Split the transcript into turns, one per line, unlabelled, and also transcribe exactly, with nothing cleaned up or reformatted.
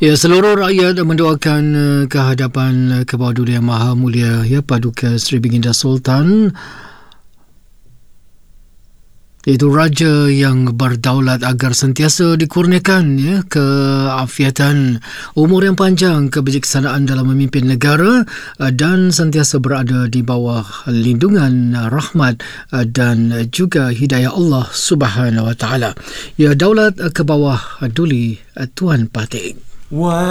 Ya, seluruh rakyat mendoakan uh, kehadapan uh, Kebawah Duli Yang Maha Mulia, ya, Paduka Sri Baginda Sultan, iaitu Raja yang berdaulat, agar sentiasa dikurniakan, ya, keafiatan, umur yang panjang, kebijaksanaan dalam memimpin negara, uh, dan sentiasa berada di bawah lindungan, uh, rahmat uh, dan juga hidayah Allah Subhanahu Wa Taala. Ya, Daulat uh, Kebawah Duli uh, Tuan Patih.